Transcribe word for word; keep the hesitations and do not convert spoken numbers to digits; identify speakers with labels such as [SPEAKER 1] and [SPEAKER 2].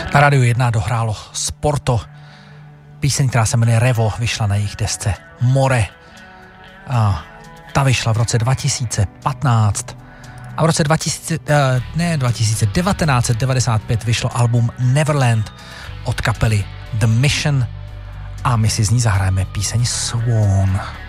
[SPEAKER 1] Na Rádiu jedna dohrálo Sporto. Píseň, která se jmenuje Revo, vyšla na jejich desce More. A ta vyšla v roce dva tisíce patnáct. A v roce dva tisíce, ne, dva tisíce, devatenáct set devadesát pět vyšlo album Neverland od kapely The Mission. A my si z ní zahrajeme píseň Swan.